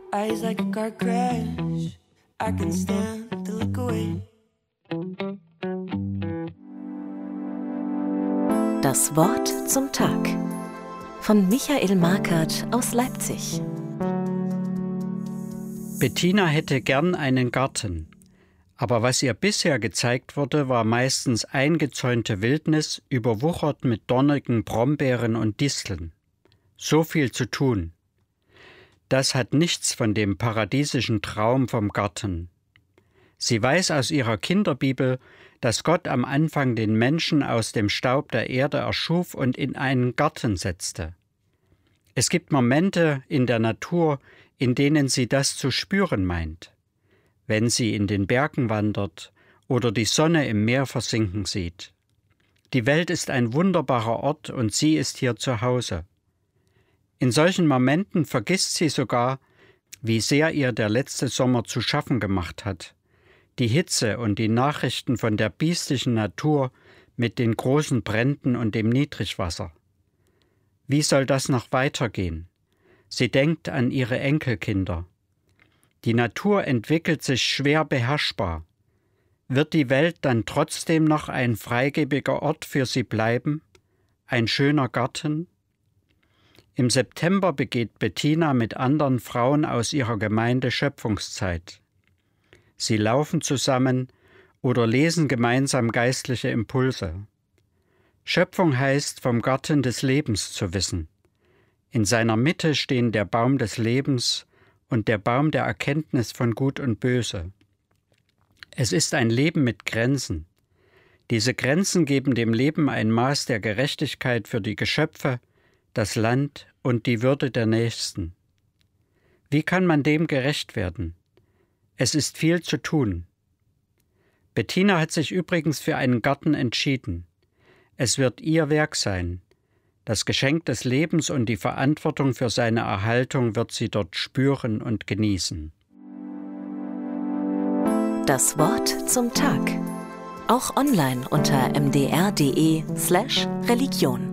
Eyes like a car crash, I can stand to look away. Das Wort zum Tag von Michael Markert aus Leipzig. Bettina hätte gern einen Garten, aber was ihr bisher gezeigt wurde, war meistens eingezäunte Wildnis, überwuchert mit dornigen Brombeeren und Disteln. So viel zu tun. Das hat nichts von dem paradiesischen Traum vom Garten. Sie weiß aus ihrer Kinderbibel, dass Gott am Anfang den Menschen aus dem Staub der Erde erschuf und in einen Garten setzte. Es gibt Momente in der Natur, in denen sie das zu spüren meint. Wenn sie in den Bergen wandert oder die Sonne im Meer versinken sieht. Die Welt ist ein wunderbarer Ort und sie ist hier zu Hause. In solchen Momenten vergisst sie sogar, wie sehr ihr der letzte Sommer zu schaffen gemacht hat. Die Hitze und die Nachrichten von der biestischen Natur mit den großen Bränden und dem Niedrigwasser. Wie soll das noch weitergehen? Sie denkt an ihre Enkelkinder. Die Natur entwickelt sich schwer beherrschbar. Wird die Welt dann trotzdem noch ein freigebiger Ort für sie bleiben? Ein schöner Garten? Im September begeht Bettina mit anderen Frauen aus ihrer Gemeinde Schöpfungszeit. Sie laufen zusammen oder lesen gemeinsam geistliche Impulse. Schöpfung heißt, vom Garten des Lebens zu wissen. In seiner Mitte stehen der Baum des Lebens und der Baum der Erkenntnis von Gut und Böse. Es ist ein Leben mit Grenzen. Diese Grenzen geben dem Leben ein Maß der Gerechtigkeit für die Geschöpfe, das Land und die Würde der Nächsten. Wie kann man dem gerecht werden? Es ist viel zu tun. Bettina hat sich übrigens für einen Garten entschieden. Es wird ihr Werk sein. Das Geschenk des Lebens und die Verantwortung für seine Erhaltung wird sie dort spüren und genießen. Das Wort zum Tag. Auch online unter mdr.de/Religion.